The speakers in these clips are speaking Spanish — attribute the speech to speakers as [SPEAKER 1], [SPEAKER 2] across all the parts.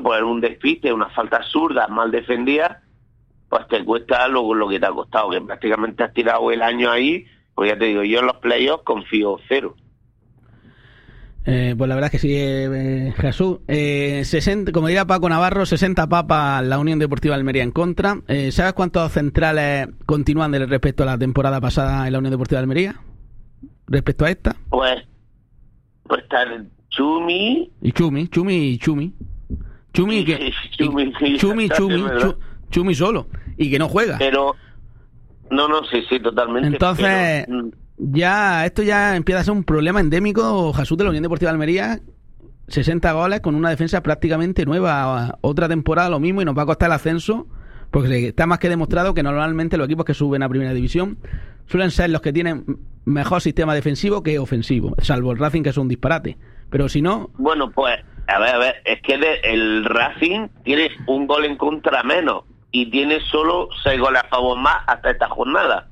[SPEAKER 1] pues un despiste, una falta absurda, mal defendida, pues te cuesta lo que te ha costado, que prácticamente has tirado el año ahí. Pues ya te digo, yo en los playoffs confío 0.
[SPEAKER 2] Pues la verdad es que sí, Jesús. 60, como diría Paco Navarro, 60 papas la Unión Deportiva Almería en contra. ¿Sabes cuántos centrales continúan respecto a la temporada pasada en la Unión Deportiva Almería? Respecto a esta.
[SPEAKER 1] Pues está el Chumi.
[SPEAKER 2] Y Chumi. Chumi solo. Y que no juega.
[SPEAKER 1] Pero, no, sí, totalmente.
[SPEAKER 2] Entonces,
[SPEAKER 1] pero,
[SPEAKER 2] esto ya empieza a ser un problema endémico, Jesús, de la Unión Deportiva de Almería. 60 goles con una defensa prácticamente nueva. Otra temporada lo mismo y nos va a costar el ascenso, porque está más que demostrado que normalmente los equipos que suben a Primera División suelen ser los que tienen mejor sistema defensivo que ofensivo, salvo el Racing, que es un disparate. Pero si no...
[SPEAKER 1] Bueno, pues, a ver, es que el Racing tiene un gol en contra menos y tiene solo 6 goles a favor más hasta esta jornada.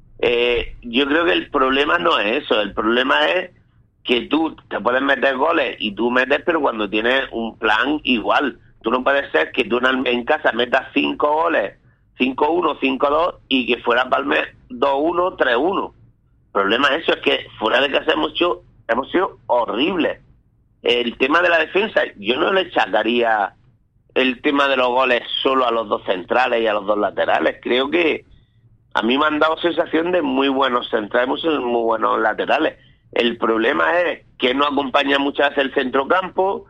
[SPEAKER 1] Yo creo que el problema no es eso, el problema es que tú te puedes meter goles y tú metes, pero cuando tienes un plan igual. Tú no puedes ser que tú en casa metas 5 goles, 5-1, 5-2 y que fuera Palmer 2-1, 3-1. El problema es eso, es que fuera de casa hemos sido horribles. El tema de la defensa, yo no le echaría el tema de los goles solo a los 2 centrales y a los 2 laterales. Creo que a mí me han dado sensación de muy buenos centrales, muy buenos laterales. El problema es que no acompaña muchas veces el centrocampo,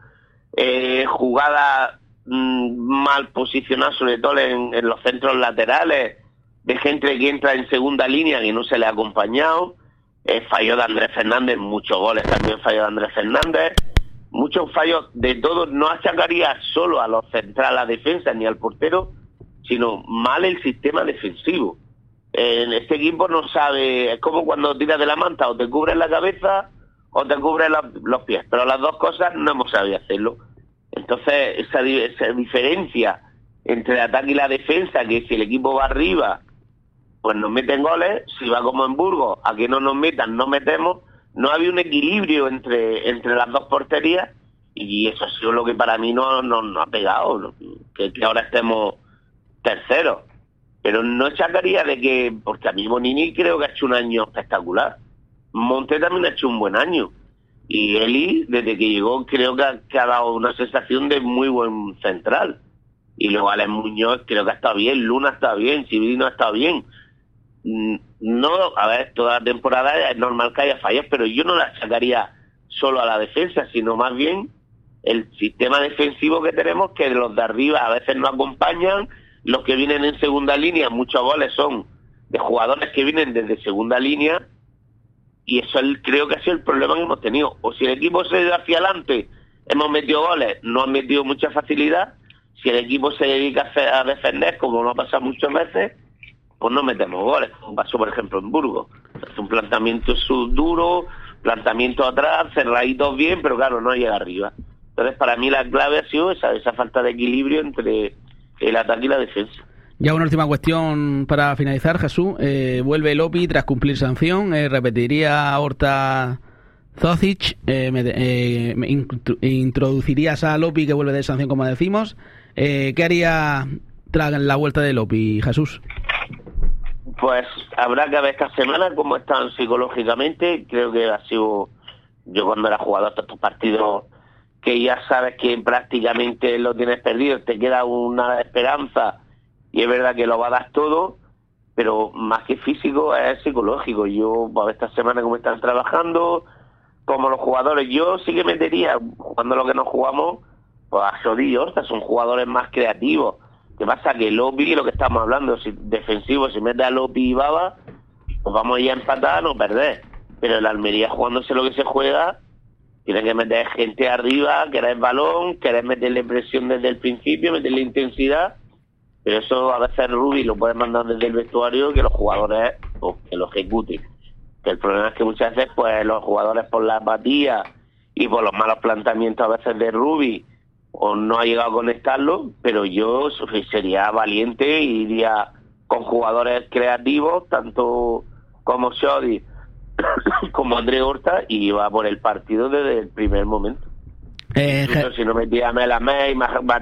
[SPEAKER 1] jugadas mal posicionadas, sobre todo en los centros laterales, de gente que entra en segunda línea y no se le ha acompañado. Falló de Andrés Fernández, muchos goles también falló de Andrés Fernández. Muchos fallos de todos, no achacaría solo a los centrales, a la defensa ni al portero, sino mal el sistema defensivo. En este equipo no sabe, es como cuando tiras de la manta, o te cubres la cabeza o te cubres los pies, pero las dos cosas no hemos sabido hacerlo. Entonces esa diferencia entre el ataque y la defensa, que si el equipo va arriba pues nos meten goles, si va como en Burgos a que no nos metan, no metemos. No había un equilibrio entre las dos porterías, y eso ha sido lo que para mí no ha pegado, que ahora estemos terceros. Pero no echaría de que, porque a mí Bonini creo que ha hecho un año espectacular. Monte también ha hecho un buen año. Y Eli, desde que llegó, creo que ha dado una sensación de muy buen central. Y luego Alex Muñoz creo que ha estado bien, Luna ha estado bien, Civilino ha estado bien. No, a ver, toda la temporada es normal que haya fallas, pero yo no la sacaría solo a la defensa, sino más bien el sistema defensivo que tenemos, que los de arriba a veces no acompañan. Los que vienen en segunda línea, muchos goles son de jugadores que vienen desde segunda línea, y eso creo que ha sido el problema que hemos tenido. O si el equipo se da hacia adelante, hemos metido goles, no han metido mucha facilidad. Si el equipo se dedica a defender, como no pasa muchas veces, pues no metemos goles, como pasó por ejemplo en Burgos. Es un planteamiento duro, planteamiento atrás, cerraditos bien, pero claro, no llega arriba. Entonces para mí la clave ha sido esa falta de equilibrio entre el ataque y la defensa.
[SPEAKER 2] Ya una última cuestión para finalizar, Jesús. Vuelve Lopi tras cumplir sanción. Repetiría Horta Zocic. Introducirías a Lopi, que vuelve de sanción, como decimos. ¿Qué haría tras la vuelta de Lopi, Jesús?
[SPEAKER 1] Pues habrá que ver esta semana cómo están psicológicamente. Creo que ha sido, yo cuando era jugador de estos partidos, que ya sabes que prácticamente lo tienes perdido, te queda una esperanza, y es verdad que lo va a dar todo, pero más que físico es psicológico. Yo, a ver esta semana cómo están trabajando, como los jugadores, yo sí que metería, jugando lo que nos jugamos, pues a Sodi y Horta, son jugadores más creativos. ¿Qué pasa? Que Lopi, lo que estamos hablando, si defensivo, si mete a Lopi y Baba, pues vamos a ir a empatar, no perder. Pero el Almería, jugándose lo que se juega, tiene que meter gente arriba, querer balón, querer meterle presión desde el principio, meterle intensidad. Pero eso a veces Rubi lo puede mandar desde el vestuario, que los jugadores pues, que lo ejecuten. Que el problema es que muchas veces pues los jugadores, por la apatía y por los malos planteamientos a veces de Rubi, o no ha llegado a conectarlo, pero yo sería valiente y iría con jugadores creativos, tanto como Sodi como André Horta, y iba por el partido desde el primer momento. Si no metía a Melamé y más